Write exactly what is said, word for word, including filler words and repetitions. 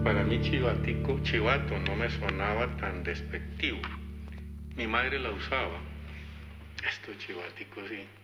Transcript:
Para mí chivatico, chivato no me sonaba tan despectivo. Mi madre la usaba. Esto chivatico sí.